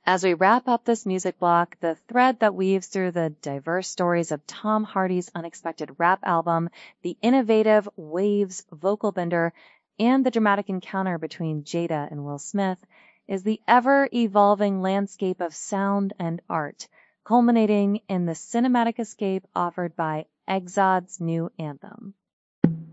As we wrap up this music block, the thread that weaves through the diverse stories of Tom Hardy's unexpected rap album, the innovative Waves vocal bender, and the dramatic encounter between Jada and Will Smith is the ever-evolving landscape of sound and art, culminating in the cinematic escape offered by Exod's new anthem.